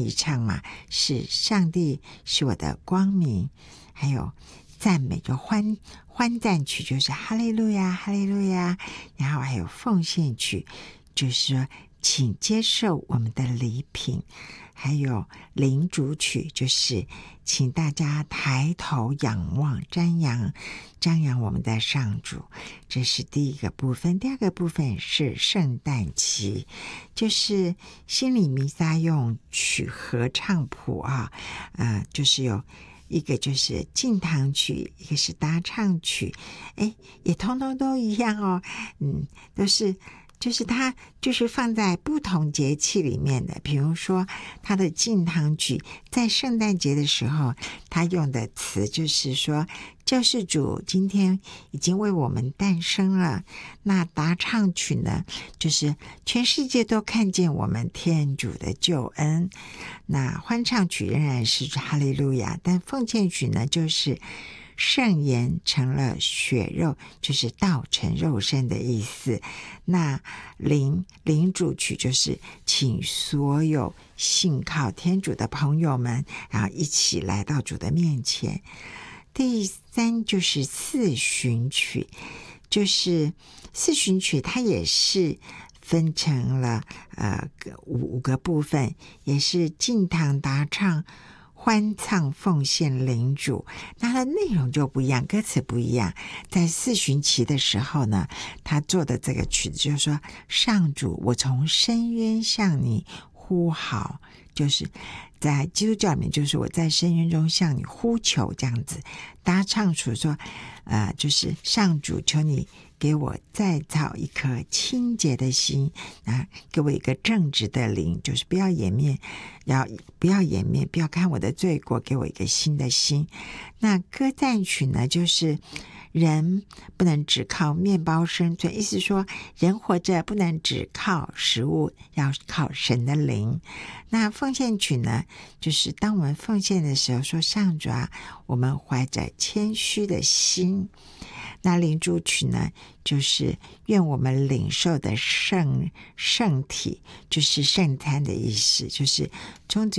一唱嘛，是上帝是我的光明，还有赞美就欢赞曲，就是哈利路亚哈利路亚，然后还有奉献曲，就是说请接受我们的礼品，还有领主曲，就是请大家抬头仰望瞻仰我们的上主。这是第一个部分。第二个部分是圣诞期，就是心理弥撒用曲合唱谱啊，就是有一个就是进堂曲，一个是搭唱曲，也通通都一样哦，都是就是它就是放在不同节气里面的。比如说它的进堂曲在圣诞节的时候，它用的词就是说救世主今天已经为我们诞生了。那搭唱曲呢，就是全世界都看见我们天主的救恩。那欢唱曲仍然是哈利路亚，但奉献曲呢，就是圣言成了血肉，就是道成肉身的意思。那领主曲就是请所有信靠天主的朋友们，然后一起来到主的面前。第三就是四旬曲，就是四旬曲它也是分成了五个部分，也是进堂搭唱欢唱奉献领主，那它的内容就不一样，歌词不一样。在四旬期的时候呢，他做的这个曲子就是说，上主，我从深渊向你呼号，就是在基督教里面，就是我在深渊中向你呼求这样子。搭唱曲说就是上主，求你给我再造一颗清洁的心，给我一个正直的灵，就是不要掩面，不要看我的罪过，给我一个新的心。那歌赞曲呢，就是人不能只靠面包生存，意思说人活着不能只靠食物，要靠神的灵。那奉献曲呢，就是当我们奉献的时候说，上主啊，我们怀着谦虚的心。那领主曲呢，就是愿我们领受的圣体，就是圣餐的意思，就是从